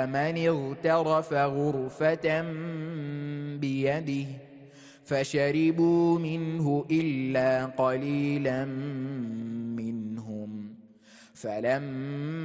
من اغترف غرفة بيده فشربوا منه إلا قليلا منهم فلما